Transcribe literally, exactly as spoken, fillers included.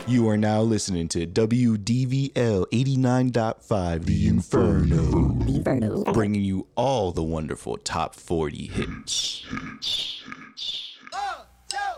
You are now listening to W D V L eighty-nine point five, The Inferno. The Inferno. Bringing you all the wonderful top forty hits.